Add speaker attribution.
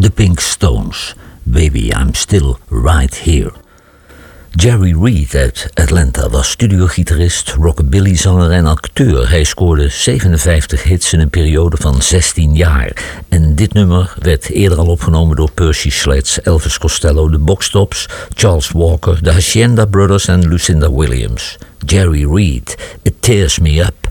Speaker 1: The Pink Stones, Baby I'm Still Right Here. Jerry Reed uit Atlanta was studiogitarist, rockabilly-zanger en acteur. Hij scoorde 57 hits in een periode van 16 jaar. En dit nummer werd eerder al opgenomen door Percy Sledge, Elvis Costello, de Box Tops, Charles Walker, de Hacienda Brothers en Lucinda Williams. Jerry Reed, It Tears Me Up.